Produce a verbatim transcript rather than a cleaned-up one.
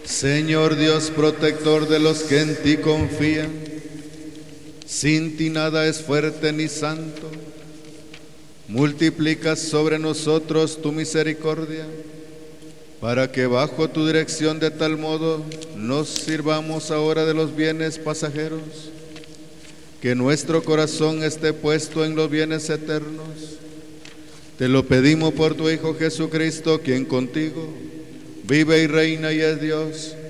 Señor Dios protector de los que en ti confían, sin ti nada es fuerte ni santo. Multiplicas sobre nosotros tu misericordia, para que bajo tu dirección de tal modo nos sirvamos ahora de los bienes pasajeros, que nuestro corazón esté puesto en los bienes eternos. Te lo pedimos por tu Hijo Jesucristo, quien contigo vive y reina y es Dios